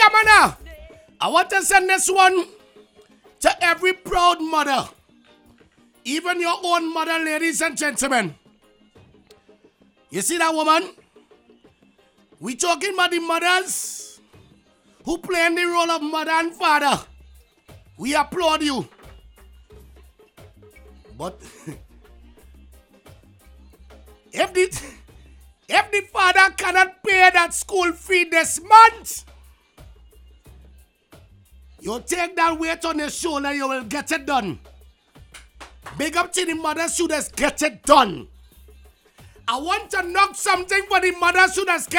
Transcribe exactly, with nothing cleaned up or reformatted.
Yeah, man. I want to send this one to every proud mother. Even your own mother, ladies and gentlemen. You see that woman? We talking about the mothers who playing the role of mother and father. We applaud you. But if the, if the father cannot pay that school fee this month, you take that weight on your shoulder, you will get it done. Big up to the mothers who just get it done. I want to knock something for the mothers who just get